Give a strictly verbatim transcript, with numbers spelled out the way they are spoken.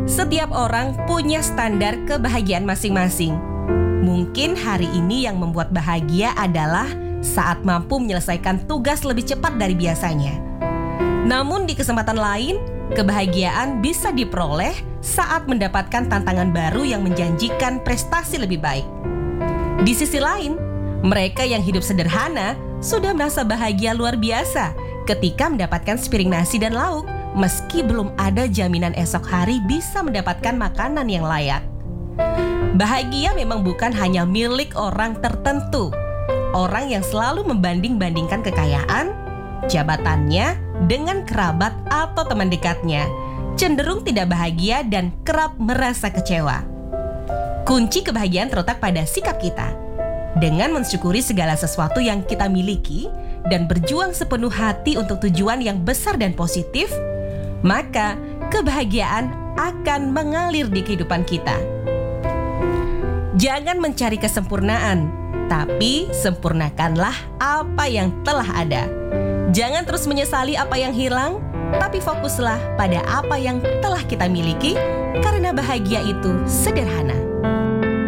Setiap orang punya standar kebahagiaan masing-masing. Mungkin hari ini yang membuat bahagia adalah saat mampu menyelesaikan tugas lebih cepat dari biasanya. Namun di kesempatan lain, kebahagiaan bisa diperoleh saat mendapatkan tantangan baru yang menjanjikan prestasi lebih baik. Di sisi lain, mereka yang hidup sederhana sudah merasa bahagia luar biasa ketika mendapatkan sepiring nasi dan lauk, meski belum ada jaminan esok hari bisa mendapatkan makanan yang layak. Bahagia memang bukan hanya milik orang tertentu. Orang yang selalu membanding-bandingkan kekayaan, jabatannya dengan kerabat atau teman dekatnya, cenderung tidak bahagia dan kerap merasa kecewa. Kunci kebahagiaan terletak pada sikap kita. Dengan mensyukuri segala sesuatu yang kita miliki dan berjuang sepenuh hati untuk tujuan yang besar dan positif, maka kebahagiaan akan mengalir di kehidupan kita. Jangan mencari kesempurnaan, tapi sempurnakanlah apa yang telah ada. Jangan terus menyesali apa yang hilang, tapi fokuslah pada apa yang telah kita miliki, karena bahagia itu sederhana.